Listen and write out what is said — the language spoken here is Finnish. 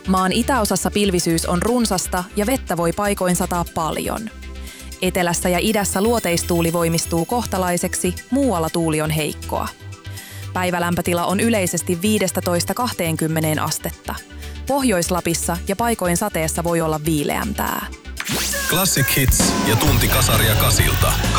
Maan itäosassa pilvisyys on runsasta ja vettä voi paikoin sataa paljon. Etelässä ja idässä luoteistuuli voimistuu kohtalaiseksi, muualla tuuli on heikkoa. Päivälämpötila on yleisesti 15–20 astetta. Pohjois-Lapissa ja paikoin sateessa voi olla viileämpää. Classic Hits ja tunti kasaria Kasilta.